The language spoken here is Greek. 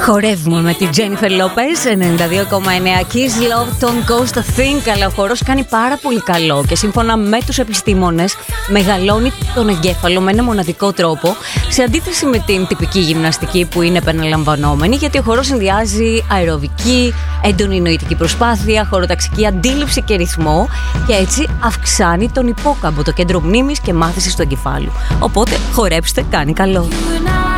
Χορεύουμε με την Jennifer Lopez, 92,9 Kiss Love, Don't Coast to Think. Αλλά ο χορός κάνει πάρα πολύ καλό και σύμφωνα με τους επιστήμονες μεγαλώνει τον εγκέφαλο με ένα μοναδικό τρόπο, σε αντίθεση με την τυπική γυμναστική που είναι επαναλαμβανόμενη, γιατί ο χορός συνδυάζει αεροβική, έντονη νοητική προσπάθεια, χωροταξική αντίληψη και ρυθμό, και έτσι αυξάνει τον υπόκαμπο, το κέντρο μνήμης και μάθησης του εγκεφάλου. Οπότε χορέψτε, κάνει καλό.